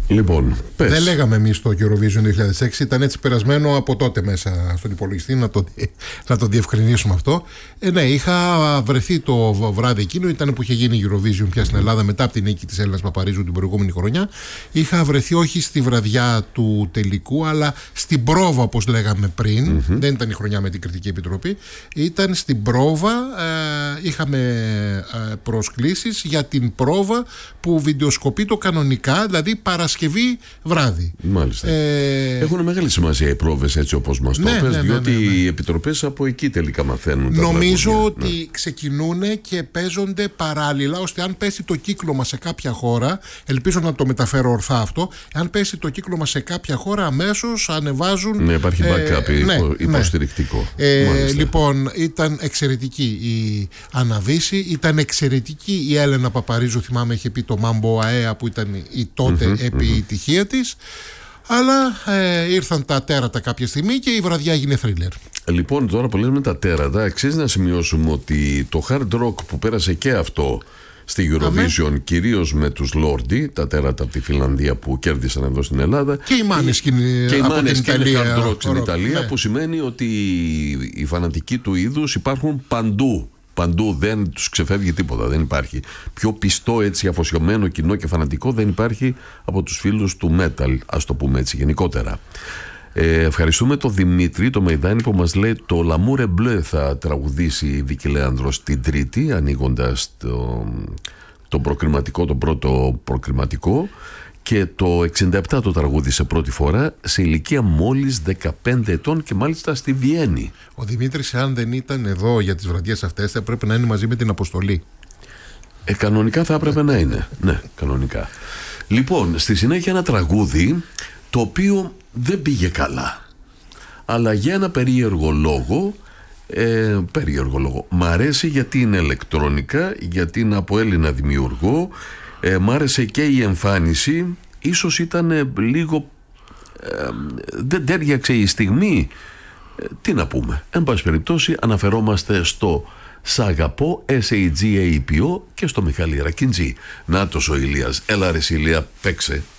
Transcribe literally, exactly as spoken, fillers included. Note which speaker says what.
Speaker 1: Λοιπόν, πες.
Speaker 2: Δεν λέγαμε εμείς το Eurovision δύο χιλιάδες έξι, ήταν έτσι περασμένο από τότε μέσα στον υπολογιστή, να το, να το διευκρινίσουμε αυτό. Ε, ναι, είχα βρεθεί το βράδυ εκείνο, ήταν που είχε γίνει Eurovision πια στην Ελλάδα μετά από την νίκη της Έλληνας Παπαρίζου την προηγούμενη χρονιά. Είχα βρεθεί όχι στη βραδιά του τελικού, αλλά στην πρόβα, όπως λέγαμε πριν. Mm-hmm. Δεν ήταν η χρονιά με την Κριτική Επιτροπή. Ήταν στην πρόβα, ε, είχαμε ε, προσκλήσεις για την πρόβα που βιντεοσκοπεί το κανονικά, δηλαδή Παρασκευή βράδυ.
Speaker 1: Μάλιστα. Ε... Έχουν μεγάλη σημασία οι πρόβες, έτσι όπως μας το
Speaker 2: ναι,
Speaker 1: πες,
Speaker 2: ναι,
Speaker 1: διότι
Speaker 2: ναι, ναι, ναι.
Speaker 1: οι επιτροπές από εκεί τελικά μαθαίνουν.
Speaker 2: Νομίζω
Speaker 1: τα
Speaker 2: ότι
Speaker 1: ναι.
Speaker 2: ξεκινούν και παίζονται παράλληλα, ώστε αν πέσει το κύκλωμα σε κάποια χώρα, ελπίζω να το μεταφέρω ορθά αυτό, αν πέσει το κύκλωμα σε κάποια χώρα, αμέσως ανεβάζουν.
Speaker 1: Ναι, υπάρχει backup ε, ναι, υποστηρικτικό.
Speaker 2: Ναι. Ε, λοιπόν, ήταν εξαιρετική η Αναβίση, ήταν εξαιρετική η Έλενα Παπαρίζου, θυμάμαι είχε πει το Μάμπο Αέα που ήταν η τότε mm-hmm, επιτυχία mm-hmm. της. Αλλά ε, ήρθαν τα τέρατα κάποια στιγμή και η βραδιά έγινε θρίλερ.
Speaker 1: Λοιπόν, τώρα που λέμε τα τέρατα, αξίζει να σημειώσουμε ότι το hard rock που πέρασε και αυτό στη Eurovision, Αμέ. κυρίως με τους Lordi, τα τέρατα από τη Φιλανδία που κέρδισαν εδώ στην Ελλάδα.
Speaker 2: Και οι Μάνεσκιν από την Ιταλία.
Speaker 1: hard rock στην Ιταλία, ναι. Που σημαίνει ότι οι φανατικοί του είδους υπάρχουν παντού. Παντού δεν τους ξεφεύγει τίποτα, δεν υπάρχει. Πιο πιστό, έτσι αφοσιωμένο κοινό και φανατικό δεν υπάρχει από τους φίλους του metal, ας το πούμε έτσι γενικότερα. Ε, ευχαριστούμε τον Δημήτρη, το Μεϊδάνη, που μας λέει το L'amour bleu θα τραγουδήσει η Βίκη Λέανδρος την Τρίτη, ανοίγοντας το, το προκριματικό, το πρώτο προκριματικό. Και το εξήντα επτά το τραγούδισε πρώτη φορά σε ηλικία μόλις δεκαπέντε ετών και μάλιστα στη Βιέννη.
Speaker 2: Ο Δημήτρης, αν δεν ήταν εδώ για τις βραδιές αυτές, θα έπρεπε να είναι μαζί με την αποστολή.
Speaker 1: Ε, κανονικά θα έπρεπε να είναι. Ναι, κανονικά. Λοιπόν, στη συνέχεια ένα τραγούδι το οποίο δεν πήγε καλά. Αλλά για ένα περίεργο λόγο, ε, περίεργο λόγο, μ' αρέσει γιατί είναι ηλεκτρονικά, γιατί είναι από Έλληνα δημιουργό. Ε, μ' άρεσε και η εμφάνιση. Ίσως ήταν ε, λίγο ε, δεν τέριαξε η στιγμή. ε, Τι να πούμε. Εν πάση περιπτώσει αναφερόμαστε στο Σ' αγαπώ, Ες Έι Τζι Έι Πι Ο και στο Μιχάλη Ρακίντζη. Νάτος ο Ηλίας. Έλα ρε Ηλία, παίξε.